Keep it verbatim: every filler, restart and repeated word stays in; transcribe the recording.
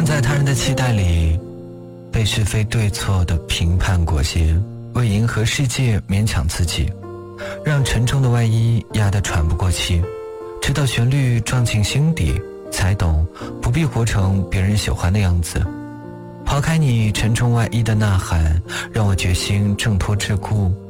在他人的期待里被是非对错的评判裹挟，为迎合世界勉强自己，让沉重的外衣压得喘不过气，直到旋律撞进心底，才懂不必活成别人喜欢的样子。抛开你沉重外衣的呐喊，让我决心挣脱桎梏，